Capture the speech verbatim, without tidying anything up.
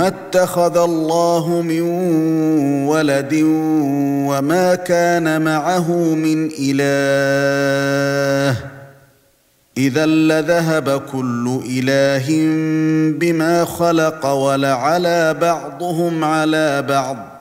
اتخذ الله من ولد وما كان معه من إله إذا لذهب كل إله بما خلق ولعلى بعضهم على بعض